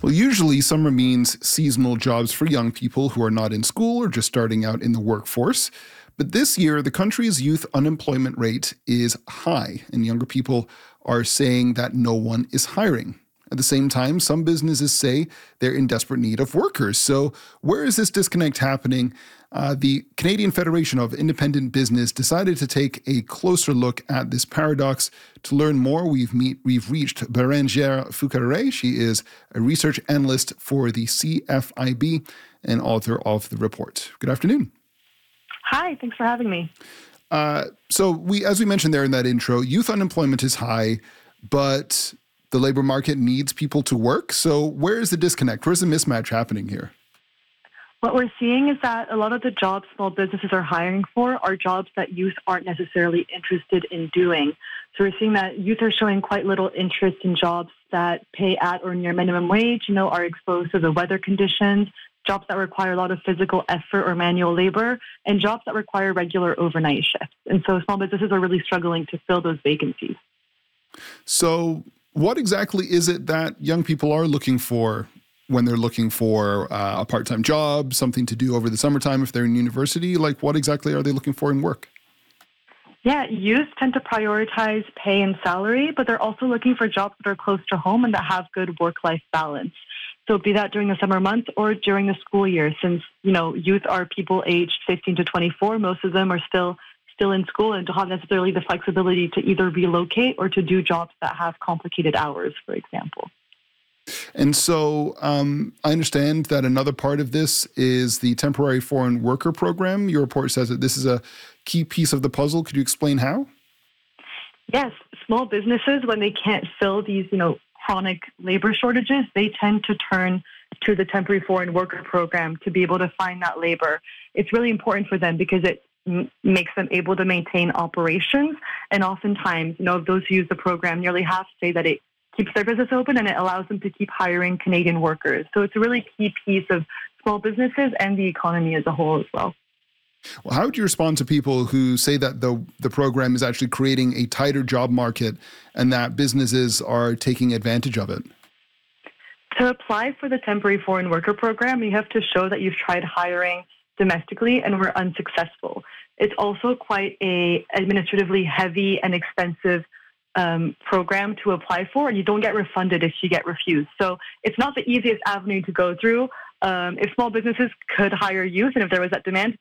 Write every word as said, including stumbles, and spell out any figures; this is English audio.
Well, usually summer means seasonal jobs for young people who are not in school or just starting out in the workforce. But this year, the country's youth unemployment rate is high, and younger people are saying that no one is hiring. At the same time, some businesses say they're in desperate need of workers. So where is this disconnect happening? Uh, the Canadian Federation of Independent Business decided to take a closer look at this paradox. To learn more, we've meet, we've reached Bérengère Foucaret. She is a research analyst for the C F I B and author of the report. Good afternoon. Hi, thanks for having me. Uh, so we, as we mentioned there in that intro, youth unemployment is high, but the labor market needs people to work. So where is the disconnect? Where's the mismatch happening here? What we're seeing is that a lot of the jobs small businesses are hiring for are jobs that youth aren't necessarily interested in doing. So we're seeing that youth are showing quite little interest in jobs that pay at or near minimum wage, you know, are exposed to the weather conditions, jobs that require a lot of physical effort or manual labor, and jobs that require regular overnight shifts. And so small businesses are really struggling to fill those vacancies. So what exactly is it that young people are looking for when they're looking for uh, a part-time job, something to do over the summertime if they're in university? Like, what exactly are they looking for in work? Yeah, youth tend to prioritize pay and salary, but they're also looking for jobs that are close to home and that have good work-life balance. So be that during the summer months or during the school year, since, you know, youth are people aged fifteen to twenty-four. Most of them are still still in school and don't have necessarily the flexibility to either relocate or to do jobs that have complicated hours, for example. And so um, I understand that another part of this is the temporary foreign worker program. Your report says that this is a key piece of the puzzle. Could you explain how? Yes, small businesses, when they can't fill these, you know, chronic labor shortages, they tend to turn to the temporary foreign worker program to be able to find that labor. It's really important for them because it m- makes them able to maintain operations. And oftentimes, you know, those who use the program, nearly half say that it keeps their business open and it allows them to keep hiring Canadian workers. So it's a really key piece of small businesses and the economy as a whole as well. Well, how would you respond to people who say that the the program is actually creating a tighter job market and that businesses are taking advantage of it? To apply for the temporary foreign worker program, you have to show that you've tried hiring domestically and were unsuccessful. It's also quite a administratively heavy and expensive um, program to apply for, and you don't get refunded if you get refused. So it's not the easiest avenue to go through. Um, if small businesses could hire youth and if there was that demand,